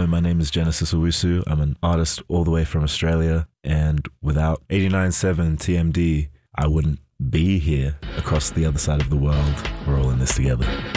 my name is Genesis Owusu. I'm an artist all the way from Australia, and without 89.7 TMD, I wouldn't be here across the other side of the world. We're all in this together.